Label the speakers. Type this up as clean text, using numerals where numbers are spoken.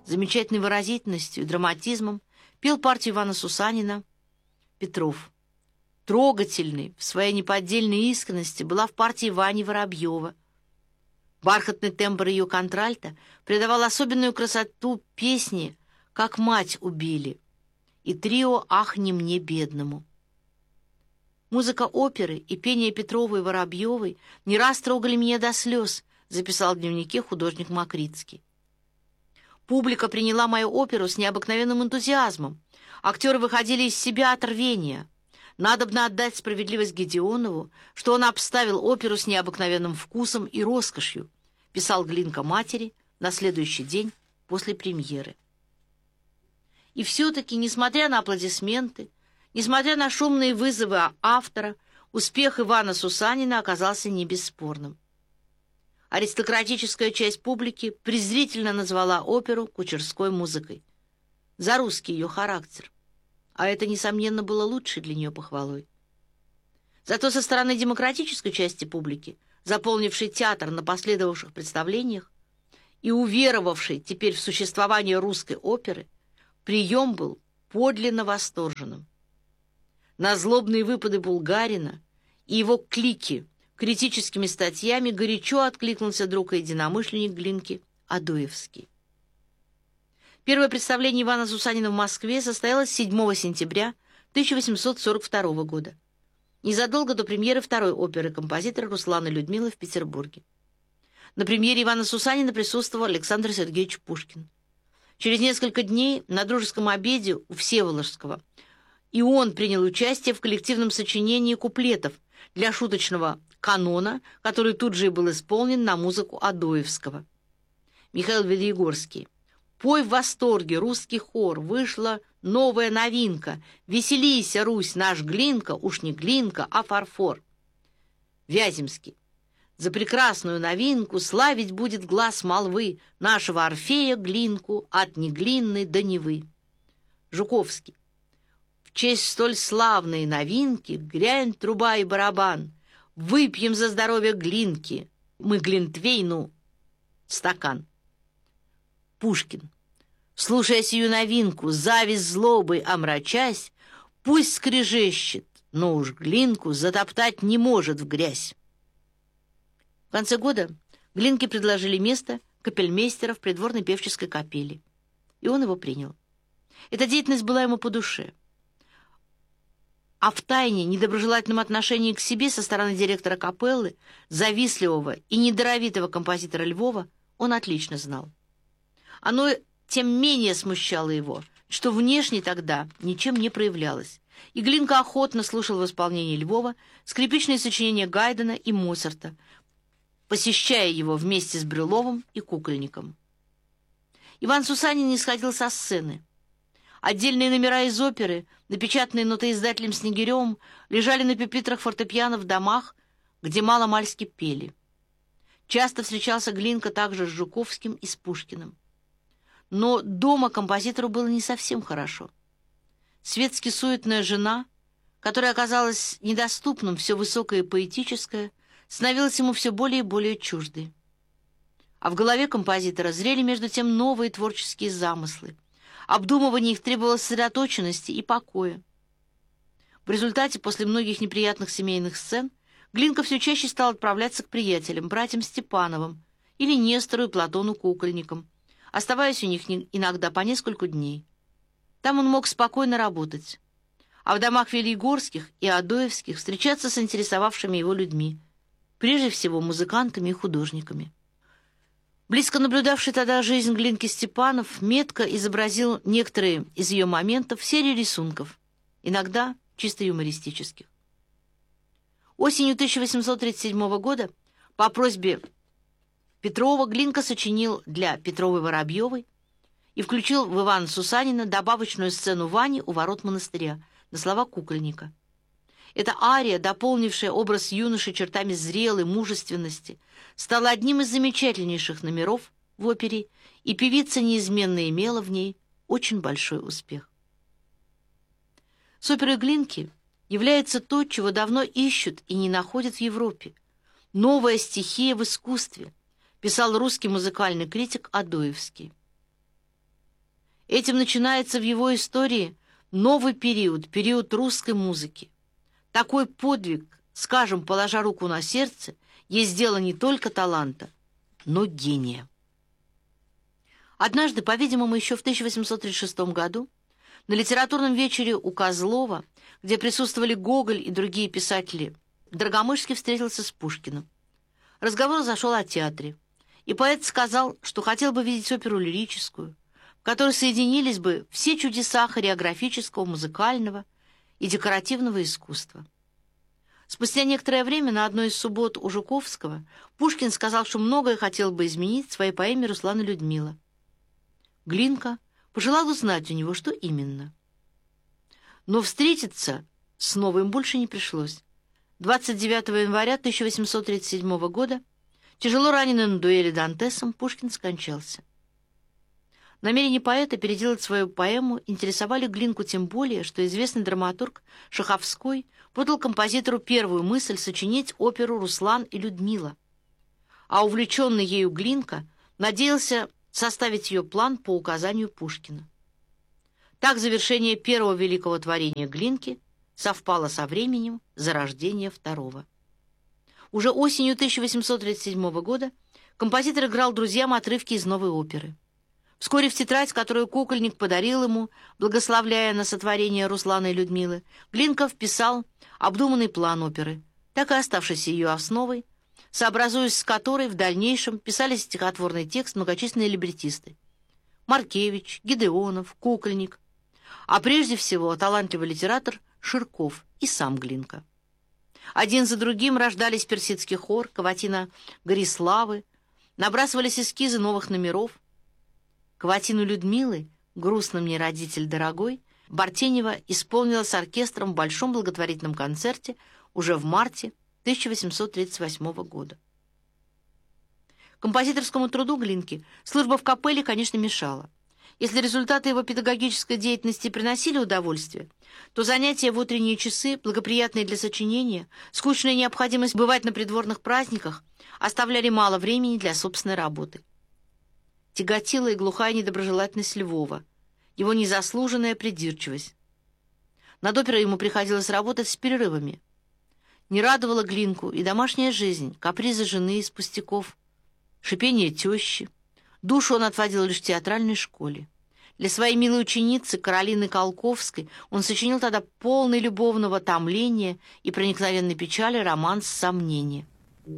Speaker 1: замечательной выразительностью и драматизмом пел партию Ивана Сусанина «Петров». Трогательной в своей неподдельной искренности была в партии Вани Воробьева. Бархатный тембр ее контральта придавал особенную красоту песни «Как мать убили» и трио «Ах, не мне, бедному». Музыка оперы и пение Петровой и Воробьевой не раз трогали меня до слез, записал в дневнике художник Макритский. Публика приняла мою оперу с необыкновенным энтузиазмом. Актеры выходили из себя от рвения. Надобно отдать справедливость Гедеонову, что он обставил оперу с необыкновенным вкусом и роскошью, писал Глинка матери на следующий день после премьеры. И все-таки, несмотря на аплодисменты, несмотря на шумные вызовы автора, успех Ивана Сусанина оказался не бесспорным. Аристократическая часть публики презрительно назвала оперу кучерской музыкой за русский ее характер, а это, несомненно, было лучшей для нее похвалой. Зато со стороны демократической части публики, заполнившей театр на последовавших представлениях и уверовавшей теперь в существование русской оперы, прием был подлинно восторженным. На злобные выпады Булгарина и его клики критическими статьями горячо откликнулся друг и единомышленник Глинки Адоевский. Первое представление Ивана Сусанина в Москве состоялось 7 сентября 1842 года, незадолго до премьеры второй оперы композитора Руслана Людмилы в Петербурге. На премьере Ивана Сусанина присутствовал Александр Сергеевич Пушкин. Через несколько дней на дружеском обеде у Всеволожского и он принял участие в коллективном сочинении куплетов для шуточного канона, который тут же и был исполнен на музыку Адоевского. Михаил Велигорский. «Пой в восторге, русский хор, вышла новая новинка. Веселися, Русь, наш Глинка, уж не Глинка, а фарфор». Вяземский. «За прекрасную новинку славить будет глаз молвы нашего Орфея Глинку от Неглинной до Невы». Жуковский. «В честь столь славной новинки грянь труба и барабан. Выпьем за здоровье Глинки, мы Глинтвейну стакан». Пушкин. «Слушая сию новинку, зависть злобой омрачась, пусть скрежещет, но уж Глинку затоптать не может в грязь». В конце года Глинке предложили место капельмейстера в придворной певческой капелле, и он его принял. Эта деятельность была ему по душе. А в тайне недоброжелательном отношении к себе со стороны директора капеллы, завистливого и недаровитого композитора Львова, он отлично знал. Оно тем менее смущало его, что внешне тогда ничем не проявлялось, и Глинка охотно слушал в исполнении Львова скрипичные сочинения Гайдена и Моцарта, посещая его вместе с Брюловым и Кукольником. Иван Сусанин не сходил со сцены. Отдельные номера из оперы, напечатанные нотоиздателем Снегиревым, лежали на пюпитрах фортепиано в домах, где мало-мальски пели. Часто встречался Глинка также с Жуковским и с Пушкиным. Но дома композитору было не совсем хорошо. Светски суетная жена, которая оказалась недоступным все высокое и поэтическое, становилась ему все более и более чуждой. А в голове композитора зрели между тем новые творческие замыслы. Обдумывание их требовало сосредоточенности и покоя. В результате, после многих неприятных семейных сцен, Глинка все чаще стал отправляться к приятелям, братьям Степановым или Нестору и Платону Кукольникам, оставаясь у них иногда по несколько дней. Там он мог спокойно работать, а в домах Велигорских и Адоевских встречаться с интересовавшими его людьми, прежде всего музыкантами и художниками. Близко наблюдавший тогда жизнь Глинки Степанов метко изобразил некоторые из ее моментов в серии рисунков, иногда чисто юмористических. Осенью 1837 года по просьбе Петрова Глинка сочинил для Петровой-Воробьевой и включил в Ивана Сусанина добавочную сцену Вани у ворот монастыря на слова Кукольника. Эта ария, дополнившая образ юноши чертами зрелой мужественности, стала одним из замечательнейших номеров в опере, и певица неизменно имела в ней очень большой успех. С оперой Глинки является то, чего давно ищут и не находят в Европе. Новая стихия в искусстве, писал русский музыкальный критик Адоевский. Этим начинается в его истории новый период, период русской музыки. Такой подвиг, скажем, положа руку на сердце, есть дело не только таланта, но гения. Однажды, по-видимому, еще в 1836 году, на литературном вечере у Козлова, где присутствовали Гоголь и другие писатели, Драгомышский встретился с Пушкиным. Разговор зашел о театре, и поэт сказал, что хотел бы видеть оперу лирическую, в которой соединились бы все чудеса хореографического, музыкального и декоративного искусства. Спустя некоторое время на одной из суббот у Жуковского Пушкин сказал, что многое хотел бы изменить в своей поэме «Руслан и Людмила». Глинка пожелал узнать у него, что именно. Но встретиться снова им больше не пришлось. 29 января 1837 года, тяжело раненый на дуэли Дантесом, Пушкин скончался. Намерения поэта переделать свою поэму интересовали Глинку тем более, что известный драматург Шаховской подал композитору первую мысль сочинить оперу «Руслан и Людмила», а увлеченный ею Глинка надеялся составить ее план по указанию Пушкина. Так завершение первого великого творения Глинки совпало со временем зарождения второго. Уже осенью 1837 года композитор играл друзьям отрывки из новой оперы. Вскоре в тетрадь, которую Кукольник подарил ему, благословляя на сотворение Руслана и Людмилы, Глинка вписал обдуманный план оперы, так и оставшийся ее основой, сообразуясь с которой в дальнейшем писали стихотворный текст многочисленные либретисты: Маркевич, Гедеонов, Кукольник, а прежде всего талантливый литератор Ширков и сам Глинка. Один за другим рождались персидский хор, каватина Гориславы, набрасывались эскизы новых номеров. Каватину Людмилы «Грустно мне, родитель дорогой» Бартенева исполнила с оркестром в большом благотворительном концерте уже в марте 1838 года. Композиторскому труду Глинки служба в капелле, конечно, мешала. Если результаты его педагогической деятельности приносили удовольствие, то занятия в утренние часы, благоприятные для сочинения, скучная необходимость бывать на придворных праздниках оставляли мало времени для собственной работы. Тяготила и глухая недоброжелательность Львова, его незаслуженная придирчивость. Над оперой ему приходилось работать с перерывами. Не радовала Глинку и домашняя жизнь, капризы жены из пустяков, шипение тещи. Душу он отводил лишь в театральной школе. Для своей милой ученицы Каролины Колковской он сочинил тогда полный любовного томления и проникновенной печали романс «Сомнение».